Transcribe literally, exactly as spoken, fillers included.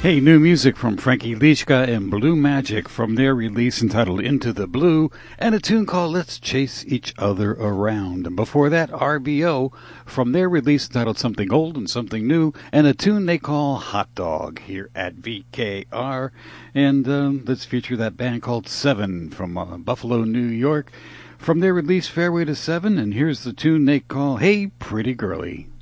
Hey, new music from Frankie Lischka and Blue Magic from their release entitled Into the Blue, and a tune called Let's Chase Each Other Around. And before that, R B O from their release entitled Something Old and Something New, and a tune they call Hot Dog here at V K R. And um, let's feature that band called Seven from uh, Buffalo, New York, from their release Fairway to Seven, and here's the tune they call Hey Pretty Girlie.